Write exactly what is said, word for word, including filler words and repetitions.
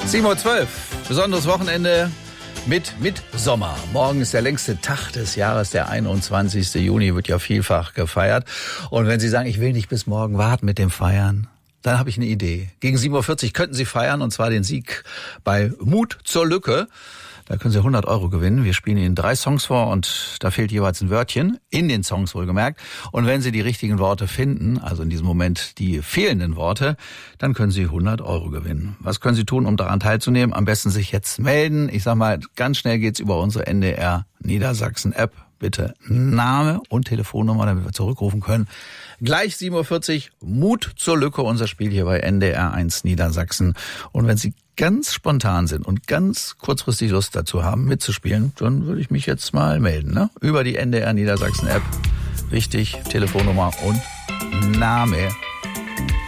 sieben Uhr zwölf, besonderes Wochenende mit Mitsommer. Morgen ist der längste Tag des Jahres, der einundzwanzigste Juni, wird ja vielfach gefeiert. Und wenn Sie sagen, ich will nicht bis morgen warten mit dem Feiern, dann habe ich eine Idee. Gegen sieben Uhr vierzig könnten Sie feiern, und zwar den Sieg bei Mut zur Lücke. Da können Sie hundert Euro gewinnen. Wir spielen Ihnen drei Songs vor und da fehlt jeweils ein Wörtchen, in den Songs wohlgemerkt. Und wenn Sie die richtigen Worte finden, also in diesem Moment die fehlenden Worte, dann können Sie hundert Euro gewinnen. Was können Sie tun, um daran teilzunehmen? Am besten sich jetzt melden. Ich sag mal, ganz schnell geht's über unsere N D R Niedersachsen App. Bitte Name und Telefonnummer, damit wir zurückrufen können. Gleich sieben Uhr vierzig, Mut zur Lücke, unser Spiel hier bei N D R eins Niedersachsen. Und wenn Sie ganz spontan sind und ganz kurzfristig Lust dazu haben, mitzuspielen, dann würde ich mich jetzt mal melden, ne? Über die N D R Niedersachsen App. Wichtig, Telefonnummer und Name.